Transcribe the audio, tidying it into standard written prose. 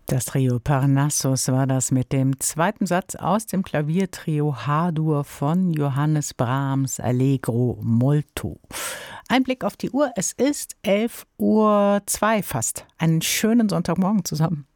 Das Trio Parnassus war das mit dem zweiten Satz aus dem Klaviertrio H-Dur von Johannes Brahms Allegro molto. Ein Blick auf die Uhr, es ist 11:02 Uhr fast. Einen schönen Sonntagmorgen zusammen.